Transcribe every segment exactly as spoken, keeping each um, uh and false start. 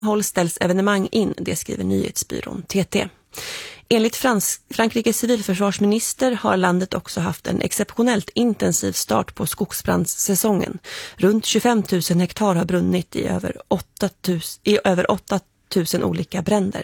håll ställs evenemang in, det skriver nyhetsbyrån T T. Enligt Frans- Frankrikes civilförsvarsminister har landet också haft en exceptionellt intensiv start på skogsbrandssäsongen. Runt tjugofem tusen hektar har brunnit i över åtta tusen, i över åtta tusen olika bränder.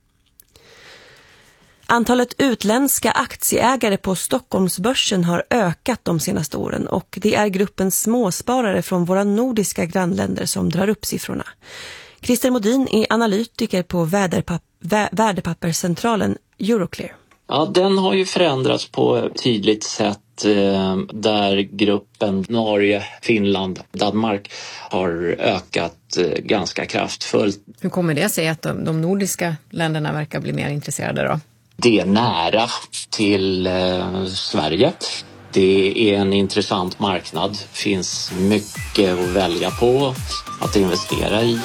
Antalet utländska aktieägare på Stockholmsbörsen har ökat de senaste åren och det är gruppen småsparare från våra nordiska grannländer som drar upp siffrorna. Christer Modin är analytiker på värdepapp- vä- värdepapperscentralen Euroclear. Ja, den har ju förändrats på ett tydligt sätt eh, där gruppen Norge, Finland, Danmark har ökat eh, ganska kraftfullt. Hur kommer det sig att de, de nordiska länderna verkar bli mer intresserade då? Det är nära till eh, Sverige. Det är en intressant marknad. Finns mycket att välja på, att investera i.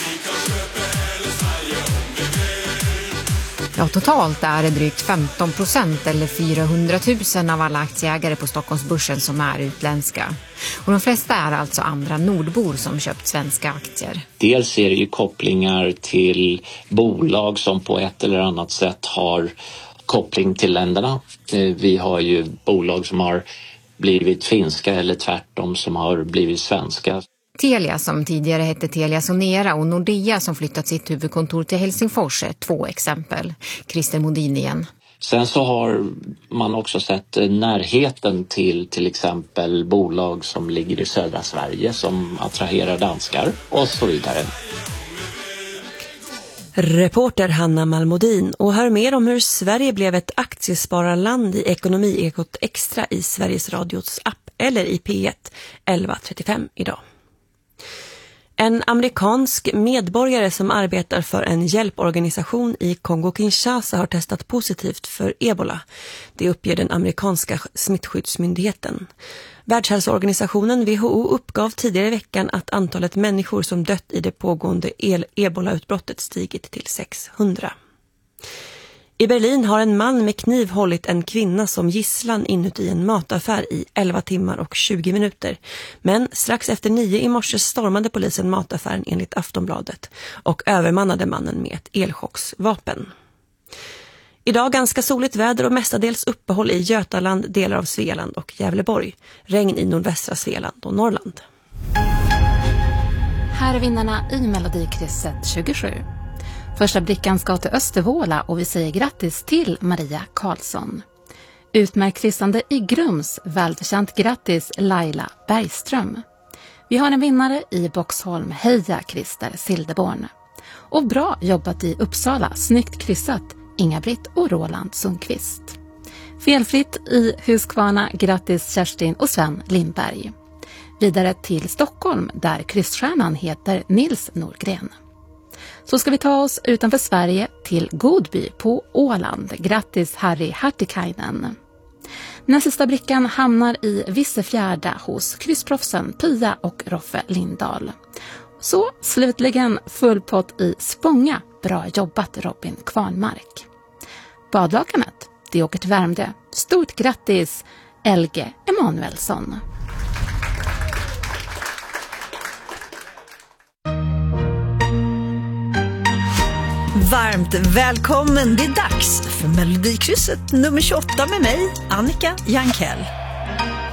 Ja, totalt är det drygt femton procent eller fyrahundratusen av alla aktieägare på Stockholmsbörsen som är utländska. Och de flesta är alltså andra nordbor som köpt svenska aktier. Dels är det ju kopplingar till bolag som på ett eller annat sätt har koppling till länderna. Vi har ju bolag som har blivit finska eller tvärtom som har blivit svenska. Telia som tidigare hette Telia Sonera och Nordea som flyttat sitt huvudkontor till Helsingfors är två exempel. Christer Modin igen. Sen så har man också sett närheten till till exempel bolag som ligger i södra Sverige som attraherar danskar och så vidare. Reporter Hanna Malmodin och hör mer om hur Sverige blev ett aktiespararland i Ekonomiekot Extra i Sveriges Radios app eller i P ett elva trettiofem idag. En amerikansk medborgare som arbetar för en hjälporganisation i Kongo-Kinshasa har testat positivt för ebola. Det uppger den amerikanska smittskyddsmyndigheten. Världshälsoorganisationen W H O uppgav tidigare i veckan att antalet människor som dött i det pågående ebola-utbrottet stigit till sexhundra. I Berlin har en man med kniv hållit en kvinna som gisslan inuti en mataffär i elva timmar och tjugo minuter. Men strax efter nio i morse stormade polisen mataffären enligt Aftonbladet och övermannade mannen med ett elchocksvapen. Idag ganska soligt väder och mestadels uppehåll i Götaland, delar av Svealand och Gävleborg. Regn i nordvästra Svealand och Norrland. Här är vinnarna i Melodikrysset tjugosju. Första brickan ska till Östervåla och vi säger grattis till Maria Karlsson. Utmärkt kryssande i Grums, välförtjänt grattis Laila Bergström. Vi har en vinnare i Boxholm, heja Christer Sildeborn. Och bra jobbat i Uppsala, snyggt kryssat Inga-Britt och Roland Sundqvist. Felfritt i Huskvarna, grattis Kerstin och Sven Lindberg. Vidare till Stockholm där kryssstjärnan heter Nils Norgren. Så ska vi ta oss utanför Sverige till Godby på Åland. Grattis Harry Hartikainen. Nästa brickan hamnar i Vissefjärda hos kryssproffsen Pia och Roffe Lindahl. Så slutligen full pott i Spånga. Bra jobbat Robin Kvarnmark. Badlakanet, det åker till Värmdö. Stort grattis Elge Emanuelsson. Varmt välkommen, det är dags för Melodikrysset nummer tjugoåtta med mig, Annika Jankell.